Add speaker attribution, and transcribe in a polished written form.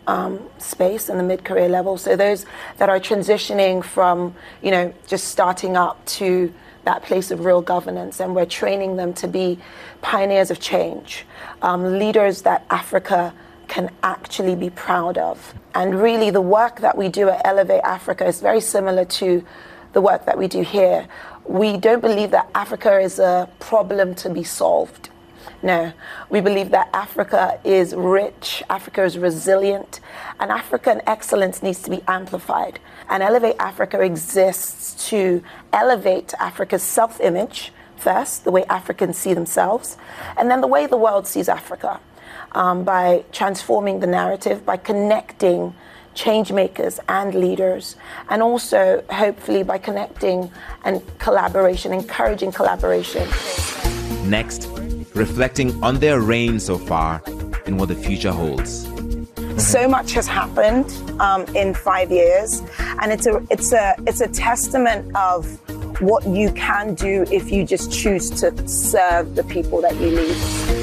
Speaker 1: space and the mid-career level. So those that are transitioning from, just starting up to that place of real governance, and we're training them to be pioneers of change, leaders that Africa can actually be proud of. And really the work that we do at Elevate Africa is very similar to the work that we do here. We don't believe that Africa is a problem to be solved. No, we believe that Africa is rich, Africa is resilient, and African excellence needs to be amplified. And Elevate Africa exists to elevate Africa's self-image first, the way Africans see themselves, and then the way the world sees Africa, by transforming the narrative, by connecting change makers and leaders, and also hopefully by connecting and collaboration, encouraging collaboration.
Speaker 2: Next, reflecting on their reign so far and what the future holds.
Speaker 1: So much has happened in 5 years, and it's a testament of what you can do if you just choose to serve the people that you lead.